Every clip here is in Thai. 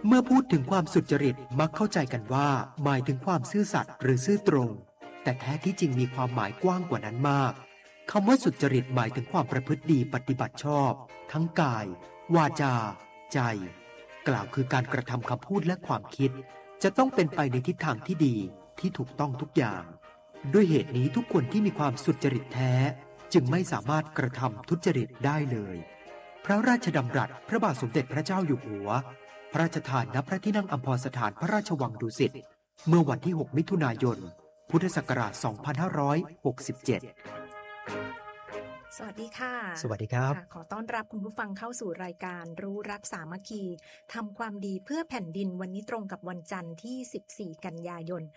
เมื่อพูดถึงความสุจริตมักเข้าใจกันว่าหมายถึงความซื่อสัตย์หรือซื่อตรงแต่แท้ที่จริงมีความหมายกว้างกว่านั้นมากคำว่าสุจริตหมายถึงความประพฤติดีปฏิบัติชอบทั้งกายวาจาใจกล่าวคือการกระทำคำพูดและความคิดจะต้องเป็นไปในทิศทางที่ดีที่ถูกต้องทุกอย่างด้วยเหตุนี้ทุกคนที่มีความสุจริตแท้จึงไม่สามารถกระทำทุจริตได้เลยพระราชดำรัสพระบาทสมเด็จพระเจ้าอยู่หัวพระราชทานณพระที่นั่งอัมพรสถานพระราชวังดุสิตเมื่อวันที่ 6 มิถุนายน พุทธศักราช 2567 สวัสดีค่ะสวัสดีครับขอต้อนรับคุณผู้ฟังเข้าสู่รายการรู้รักสามัคคีทำความดีเพื่อแผ่นดินวันนี้ตรงกับวันจันทร์ที่14กันยายน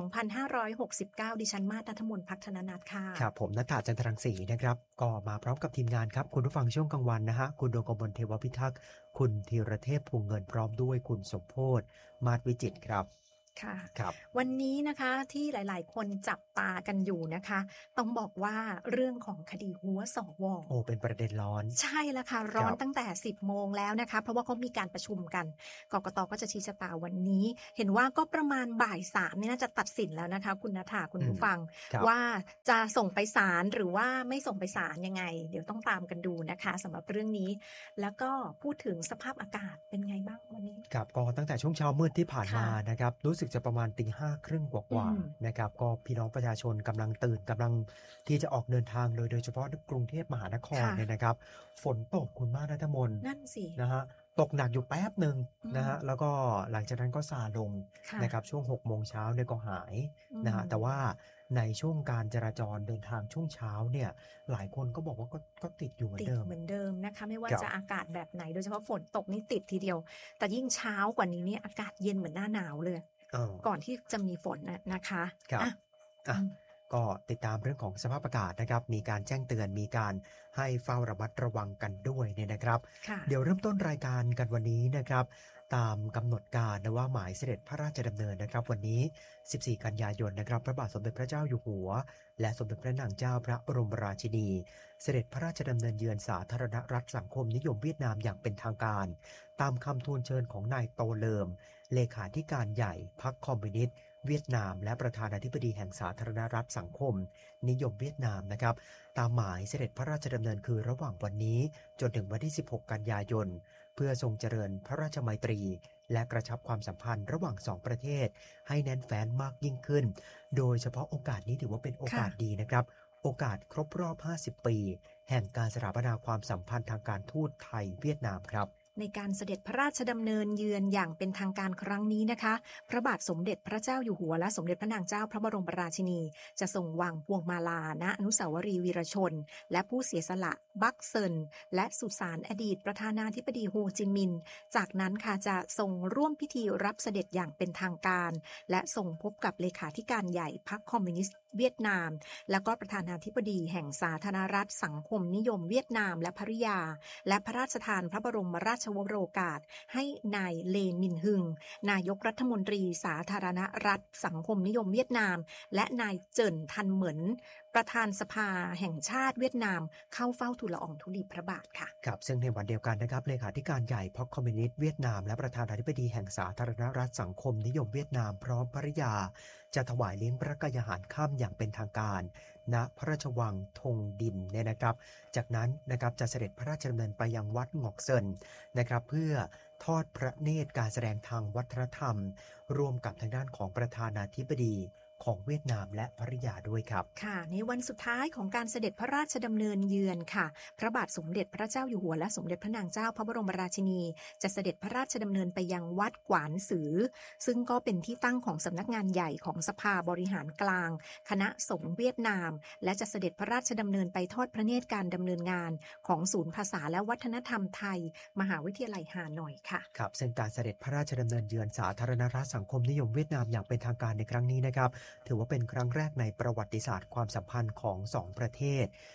2569ดิฉันมาศ ณัฐมนต์ ภักธนนัทค่ะครับผมณัฐฐา จันทรังสีนะครับก็มาพร้อมกับทีมงานครับคุณผู้ฟังช่วงกลางวันนะฮะคุณดวงกมลเทวพิทักษ์คุณธีรเทพภูเงินพร้อมด้วยคุณสมโพธิ์มาศวิจิตรครับค่ะวันนี้นะคะที่หลายๆคนจับตากันอยู่นะคะต้องบอกว่าเรื่องของคดีหัวสว. เป็นประเด็นร้อนใช่แล้วค่ะร้อนตั้งแต่ 10 โมงแล้วนะคะเพราะว่าเขามีการประชุมกันกกต.ก็จะชี้ชะตาวันนี้เห็นว่าก็ประมาณบ่าย 3นี่น่าจะตัดสินแล้วนะคะคุณณัฐฐาคุณผู้ฟังว่าจะส่งไปศาลหรือว่าไม่ส่งไปศาลยังไงเดี๋ยวต้องตามกันดูนะคะสำหรับเรื่องนี้แล้วก็พูดถึงสภาพอากาศเป็นไงบ้างวันนี้ครับก็ตั้งแต่ช่วงเช้ามืดที่ผ่านมานะครับรู้สึกจะประมาณ 5:30 กว่าๆนะครับก็พี่น้องประชาชนกำลังตื่นกำลังที่จะออกเดินทางโดยเฉพาะกรุงเทพมหานครเนี่ยนะครับฝนตกคุณมาศ ณัฐมนต์นั่นสินะฮะตกหนักอยู่แป๊บหนึ่งนะฮะแล้วก็หลังจากนั้นก็ซาลงนะครับช่วง 6 โมงเช้าเนี่ยก็หายนะฮะแต่ว่าในช่วงการจราจรเดินทางช่วงเช้าเนี่ยหลายคนก็บอกว่าก็ติดอยู่เหมือนเดิมนะคะไม่ว่าจะอากาศแบบไหนโดยเฉพาะฝนตกนี่ติดทีเดียวแต่ยิ่งเช้ากว่านี้เนี่ยอากาศเย็นเหมือนหน้าหนาวเลยก่อนที่จะมีฝนนะคะก็ติดตามเรื่องของสภาพอากาศนะครับมีการแจ้งเตือนมีการให้เฝ้าระมัดระวังกันด้วยเนี่ยนะครับเดี๋ยวเริ่มต้นรายการกันวันนี้นะครับตามกำหนดการนะว่าหมายเสด็จพระราชดำเนินนะครับวันนี้14กันยายนนะครับพระบาทสมเด็จพระเจ้าอยู่หัวและสมเด็จพระนางเจ้าพระบรมราชินีเสด็จพระราชดำเนินเยือนสาธารณรัฐสังคมนิยมเวียดนามอย่างเป็นทางการตามคำทูลเชิญของนายโตเลิมเลขาธิการใหญ่พรรคคอมมิวนิสต์เวียดนามและประธานาธิบดีแห่งสาธารณรัฐสังคมนิยมเวียดนามนะครับตามหมายเสด็จพระราชดำเนินคือระหว่างวันนี้จนถึงวันที่16กันยายนเพื่อทรงเจริญพระราชมัยตรีและกระชับความสัมพันธ์ระหว่าง2ประเทศให้แน่นแฟ้นมากยิ่งขึ้นโดยเฉพาะโอกาสนี้ถือว่าเป็นโอกาสดีนะครับโอกาสครบรอบ50ปีแห่งการสถาปนาความสัมพันธ์ทางการทูตไทยเวียดนามครับในการเสด็จพระราชดำเนินเยือนอย่างเป็นทางการครั้งนี้นะคะพระบาทสมเด็จพระเจ้าอยู่หัวและสมเด็จพระนางเจ้าพระบรมราชินีจะทรงวางพวงมาลาณอนุสาวรีย์วีรชนและผู้เสียสละบักเซินและสุสานอดีตประธานาธิบดีโฮจิมินห์จากนั้นค่ะจะทรงร่วมพิธีรับเสด็จอย่างเป็นทางการและทรงพบกับเลขาธิการใหญ่พรรคคอมมิวนิสต์เวียดนามแล้วก็ประธานาธิบดีแห่งสาธารณรัฐสังคมนิยมเวียดนามและภริยาและพระราชทานพระบรมราชวโรกาสให้นายเลมินฮึงนายกรัฐมนตรีสาธารณรัฐสังคมนิยมเวียดนามและนายเจินทันเหมินประธานสภาแห่งชาติเวียดนามเข้าเฝ้าทูลละอองธุลีพระบาทค่ะครับซึ่งในวันเดียวกันนะครับเลขาธิการใหญ่พรรคคอมมิวนิสต์เวียดนามและประธานาธิบดีแห่งสาธารณรัฐสังคมนิยมเวียดนามพร้อมภริยาจะถวายเลี้ยงพระกยาหารค่ำอย่างเป็นทางการณพระราชวังธงดินเนี่ยนะครับจากนั้นนะครับจะเสด็จพระราชดำเนินไปยังวัดงอกเซินนะครับเพื่อทอดพระเนตรการแสดงทางวัฒนธรรมร่วมกับทางด้านของประธานาธิบดีของเวียดนามและภริยาด้วยครับค่ะในวันสุดท้ายของการเสด็จพระราชดำเนินเยือนค่ะพระบาทสมเด็จพระเจ้าอยู่หัวและสมเด็จพระนางเจ้าพระบรมราชินีจะเสด็จพระราชดำเนินไปยังวัดกวานซือซึ่งก็เป็นที่ตั้งของสำนักงานใหญ่ของสภาบริหารกลางคณะสงฆ์เวียดนามและจะเสด็จพระราชดำเนินไปทอดพระเนตรการดำเนินงานของศูนย์ภาษาและวัฒนธรรมไทยมหาวิทยาลัยฮานอยค่ะครับซึ่งการเสด็จพระราชดำเนินเยือนสาธารณรัฐสังคมนิยมเวียดนามอย่างเป็นทางการในครั้งนี้นะครับถือว่าเป็นครั้งแรกในประวัติศาสตร์ความสัมพันธ์ของ2ประเทศ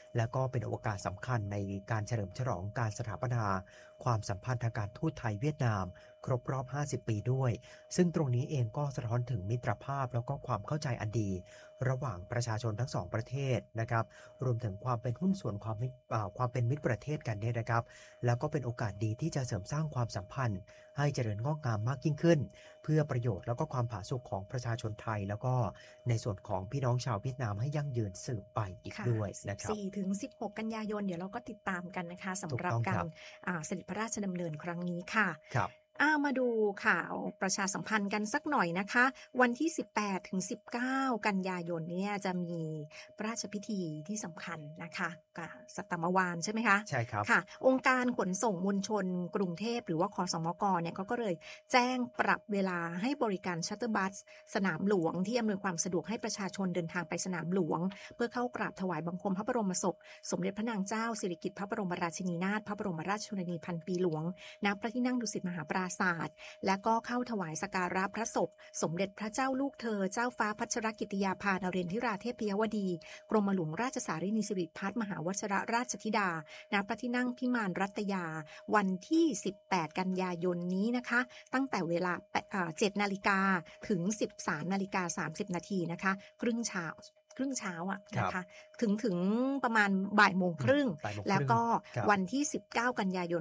แล้วก็เป็นโอกาสสำคัญในการเฉลิมฉลองการสถาปนาความสัมพันธ์ทางการทูตไทยเวียดนามครบรอบ 50 ปีด้วยซึ่งตรงนี้เองก็สะท้อนถึงมิตรภาพแล้วก็ความเข้าใจอันดีระหว่างประชาชนทั้งสองประเทศนะครับรวมถึงความเป็นหุ้นส่วนความเป็นมิตรประเทศกันเนี่ยนะครับแล้วก็เป็นโอกาสดีที่จะเสริมสร้างความสัมพันธ์ให้เจริญงอกงามมากยิ่งขึ้นเพื่อประโยชน์แล้วก็ความผาสุกของประชาชนไทยแล้วก็ในส่วนของพี่น้องชาวเวียดนามให้ยั่งยืนสืบไปอีกด้วยนะครับ 4 ถึง 16 กันยายนเดี๋ยวเราก็ติดตามกันนะคะสำหรับการเสด็จพระราชดำเนินครั้งนี้ค่ะมาดูข่าวประชาสัมพันธ์กันสักหน่อยนะคะวันที่18 ถึง 19 กันยายนเนี่ยจะมีพระราชพิธีที่สำคัญนะคะสัตมวานใช่ไหมคะใช่ครับค่ะองค์การขนส่งมวลชนกรุงเทพหรือว่าคสมกเนี่ยก็เลยแจ้งปรับเวลาให้บริการชัตเตอร์บัสสนามหลวงที่อำนวยความสะดวกให้ประชาชนเดินทางไปสนามหลวงเพื่อเข้ากราบถวายบังคมพระบรมศพสมเด็จพระนางเจ้าสิริกิติ์พระบรมราชินีนาถพระบรมราชชนนีพันปีหลวงณพระที่นั่งดุสิตมหาปราศาสตร์และก็เข้าถวายสักการะพระศพสมเด็จพระเจ้าลูกเธอเจ้าฟ้าพัชรกิติยาภานเรนทิราเทพยวดีกรมหลวงราชสารินีสิริพัฒน์มหาวชิรราชธิดาณพระที่นั่งพิมานรัตยาวันที่18 กันยายนนี้นะคะตั้งแต่เวลา7 นาฬิกาถึง 13 นาฬิกา 30 นาทีนะคะครึ่งเช้านะคะถึงประมาณบ่ายโมงครึ่งแล้วก็วันที่19 กันยายน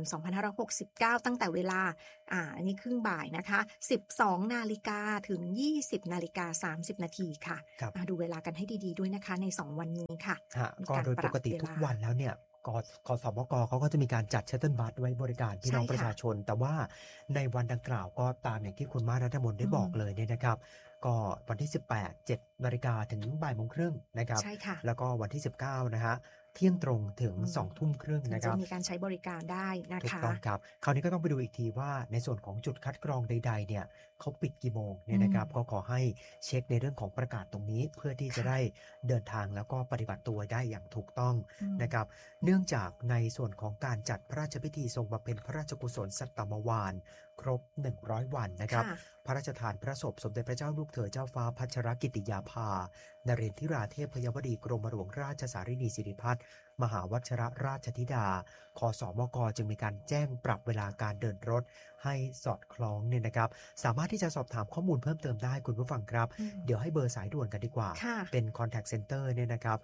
2569ตั้งแต่เวลาอันนี้ครึ่งบ่ายนะคะ12 นาฬิกาถึง 20 นาฬิกา 30 นาทีค่ะดูเวลากันให้ดีๆด้วยนะคะใน2วันนี้ค่ะก็โดยปกติทุกวันแล้วเนี่ยกสมกเขาก็จะมีการจัดชัตเติลบัสไว้บริการพี่น้องประชาชนแต่ว่าในวันดังกล่าวก็ตามอย่างที่คุณมารัฐมนตรีได้บอกเลยเนี่ยนะครับก็วันที่18 7 นาฬิกาถึงบ่ายโมงครึ่งนะครับแล้วก็วันที่19นะฮะเที่ยงตรงถึง2 ทุ่มครึ่งนะครับจะมีการใช้บริการได้นะคะถูกต้องครับคราวนี้ก็ต้องไปดูอีกทีว่าในส่วนของจุดคัดกรองใดๆเนี่ยเขาปิดกี่โมงเนี่ยนะครับก็ขอให้เช็คในเรื่องของประกาศตรงนี้เพื่อที่จะได้เดินทางแล้วก็ปฏิบัติตัวได้อย่างถูกต้องนะครับเนื่องจากในส่วนของการจัดพระราชพิธีทรงบำเพ็ญพระราชกุศลสัตตมวานครบ100 วันนะครับพระราชทานพระศพสมเด็จพระเจ้าลูกเธอเจ้าฟ้าพัชรกิติยาภานเรนทิราเทพยวดีกรมหลวงราชสารินีสิริพัฒน์มหาวชิรราชธิดาคสมกจึงมีการแจ้งปรับเวลาการเดินรถให้สอดคล้องเนี่ยนะครับสามารถที่จะสอบถามข้อมูลเพิ่มเติมได้คุณผู้ฟังครับเดี๋ยวให้เบอร์สายด่วนกันดีกว่าเป็น contact center เนี่ยนะครับ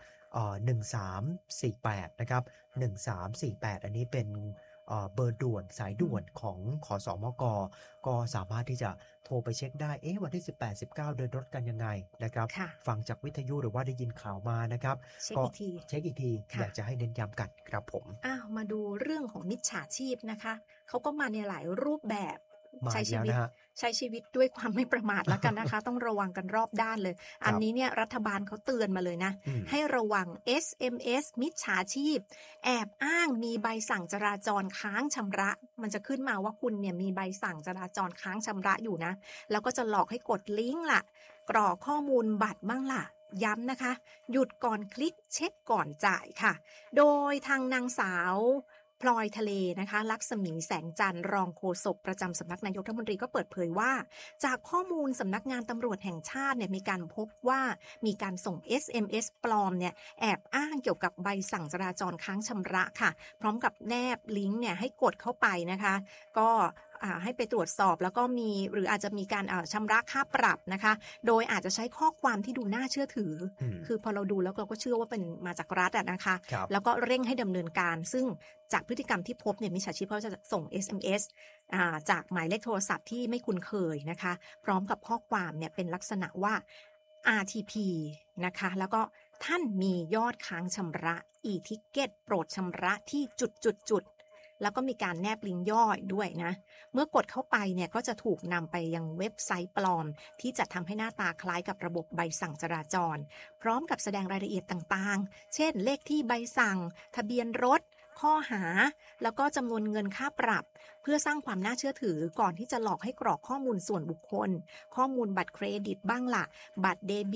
1348นะครับ1348อันนี้เป็นเบอร์ด่วนสายด่วนของขสมกก็สามารถที่จะโทรไปเช็คได้วันที่18 19เดินรถกันยังไงนะครับฟังจากวิทยุหรือว่าได้ยินข่าวมานะครับก็เช็คอีกทีอยากจะให้เน้นย้ำกันครับผมมาดูเรื่องของมิจฉาชีพนะคะเขาก็มาในหลายรูปแบบใช้ชีวิตด้วยความไม่ประมาทแล้วกันนะคะ ต้องระวังกันรอบด้านเลยอันนี้เนี่ยรัฐบาลเขาเตือนมาเลยนะให้ระวัง SMS มิจฉาชีพแอบอ้างมีใบสั่งจราจรค้างชำระมันจะขึ้นมาว่าคุณเนี่ยมีใบสั่งจราจรค้างชำระอยู่นะแล้วก็จะหลอกให้กดลิงก์ล่ะกรอกข้อมูลบัตรบ้างล่ะย้ำนะคะหยุดก่อนคลิกเช็คก่อนจ่ายค่ะโดยทางนางสาวพลอยทะเลนะคะลักษมีแสงจันทร์รองโฆษกประจำสำนักนายกรัฐมนตรีก็เปิดเผยว่าจากข้อมูลสำนักงานตำรวจแห่งชาติเนี่ยมีการพบว่ามีการส่ง SMS ปลอมเนี่ยแอบอ้างเกี่ยวกับใบสั่งจราจรค้างชำระค่ะพร้อมกับแนบลิงก์เนี่ยให้กดเข้าไปนะคะก็ให้ไปตรวจสอบแล้วก็มีหรืออาจจะมีการชำระค่าปรับนะคะโดยอาจจะใช้ข้อความที่ดูน่าเชื่อถือคือพอเราดูแล้วเราก็เชื่อว่าเป็นมาจากรัฐนะคะแล้วก็เร่งให้ดำเนินการซึ่งจากพฤติกรรมที่พบเนี่ยมิจฉาชีพเขาจะส่ง SMS จากหมายเลขโทรศัพท์ที่ไม่คุ้นเคยนะคะพร้อมกับข้อความเนี่ยเป็นลักษณะว่า RTP นะคะแล้วก็ท่านมียอดค้างชำระ e-ticket โปรดชำระที่จุดแล้วก็มีการแนบลิงก์ย่อยด้วยนะเมื่อกดเข้าไปเนี่ยก็จะถูกนำไปยังเว็บไซต์ปลอมที่จะทำให้หน้าตาคล้ายกับระบบใบสั่งจราจรพร้อมกับแสดงรายละเอียดต่างๆเช่นเลขที่ใบสั่งทะเบียนรถข้อหาแล้วก็จำนวนเงินค่าปรับเพื่อสร้างความน่าเชื่อถือก่อนที่จะหลอกให้กรอกข้อมูลส่วนบุคคลข้อมูลบัตรเครดิตบ้างล่ะบัตรเดบิต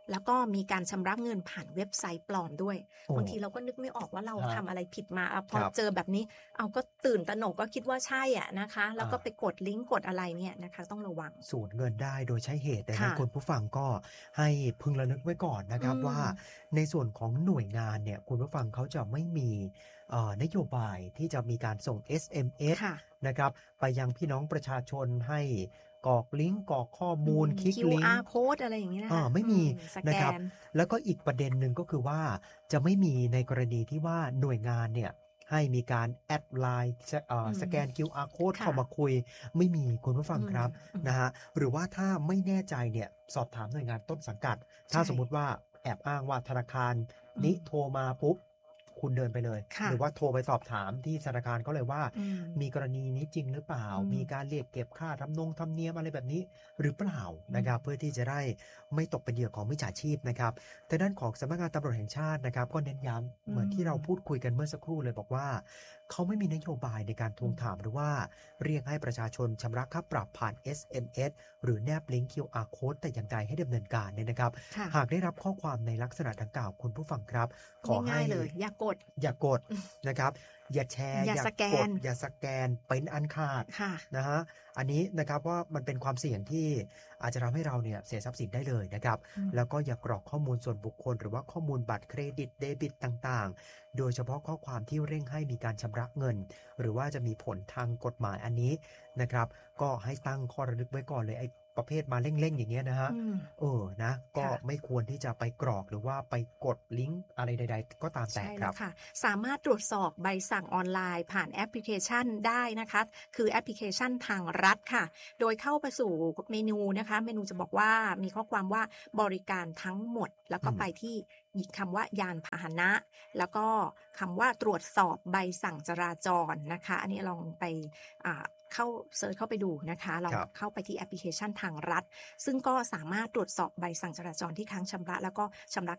แล้วก็มีการชำระเงินผ่านเว็บไซต์ปลอมด้วยบางทีเราก็นึกไม่ออกว่าเราทำอะไรผิดมาพอเจอแบบนี้เอาก็ตื่นตระหนกก็คิดว่าใช่อ่ะนะคะแล้วก็ไปกดลิงก์กดอะไรเนี่ยนะคะต้องระวังสูญเงินได้โดยใช้เหตุนะคุณผู้ฟังก็ให้พึงระลึกไว้ก่อนนะครับว่าในส่วนของหน่วยงานเนี่ยคุณผู้ฟังเขาจะไม่มีนโยบายที่จะมีการส่ง SMS นะครับไปยังพี่น้องประชาชนให้กรอกลิงก์กรอกข้อมูลคลิกลิงก์ QR code อะไรอย่างเงี้ยนะคะไม่มีนะครับแล้วก็อีกประเด็นหนึ่งก็คือว่าจะไม่มีในกรณีที่ว่าหน่วยงานเนี่ยให้มีการแอดไลน์สแกน QR code เข้ามาคุยไม่มีคุณผู้ฟังครับนะฮะหรือว่าถ้าไม่แน่ใจเนี่ยสอบถามหน่วยงานต้นสังกัดถ้าสมมุติว่าแอบอ้างว่าธนาคารนี้โทรมาปุ๊บคุณเดินไปเลยหรือว่าโทรไปสอบถามที่ธนาคารเขาเลยว่ามีกรณีนี้จริงหรือเปล่ามีการเรียกเก็บค่าธรรมเนียมอะไรแบบนี้หรือเปล่านะครับเพื่อที่จะได้ไม่ตกเป็นเหยื่อของมิจฉาชีพนะครับแต่ด้านของสำนักงานตำรวจแห่งชาตินะครับก็เน้นย้ำเหมือนที่เราพูดคุยกันเมื่อสักครู่เลยบอกว่าเขาไม่มีนโยบายในการทวงถามหรือว่าเรียกให้ประชาชนชำระค่าปรับผ่าน SMS หรือแนบลิงก์ QR code แต่อย่างใดให้ดำเนินการเนี่ยนะครับหากได้รับข้อความในลักษณะดังกล่าวคุณผู้ฟังครับขอให้เลยอย่ากดนะครับอย่าแชร์อย่ากดอย่าสแกนเป็นอันขาดนะฮะอันนี้นะครับว่ามันเป็นความเสี่ยงที่อาจจะทำให้เราเนี่ยเสียทรัพย์สินได้เลยนะครับแล้วก็อย่ากรอกข้อมูลส่วนบุคคลหรือว่าข้อมูลบัตรเครดิตเดบิตต่างๆโดยเฉพาะข้อความที่เร่งให้มีการชำระเงินหรือว่าจะมีผลทางกฎหมายอันนี้นะครับก็ให้ตั้งข้อระลึกไว้ก่อนเลยไอ้ประเภทมาเร่งๆอย่างเงี้ยนะฮะนะก็ไม่ควรที่จะไปกรอกหรือว่าไปกดลิงก์อะไรใดๆก็ตามแต่ครับค่ะสามารถตรวจสอบใบสั่งออนไลน์ผ่านแอปพลิเคชันได้นะคะคือแอปพลิเคชันทางรัฐค่ะโดยเข้าไปสู่เมนูนะคะเมนูจะบอกว่ามีข้อความว่าบริการทั้งหมดแล้วก็ไปที่คำว่ายานพาหนะ แล้วก็คำว่าตรวจสอบใบสั่งจราจรนะคะอันนี้ลองไปเข้าเซิร์ชเข้าไปดูนะคะลองเข้าไปที่แอปพลิเคชันทางรัฐซึ่งก็สามารถตรวจสอบใบสั่งจราจรที่ค้างชำระแล้วก็ชำระ